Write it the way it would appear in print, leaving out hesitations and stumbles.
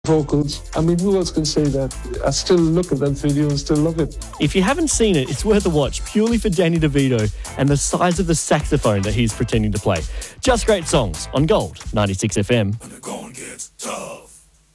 vocals. I mean, who else can say that? I still look at that video and still love it. If you haven't seen it, it's worth a watch purely for Danny DeVito and the size of the saxophone that he's pretending to play. Just Great Songs on Gold 96 FM.